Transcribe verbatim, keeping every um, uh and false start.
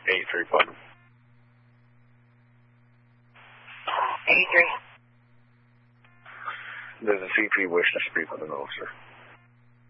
eighty-three, Putnam. eighty-three. Does the C P wish to speak with an officer?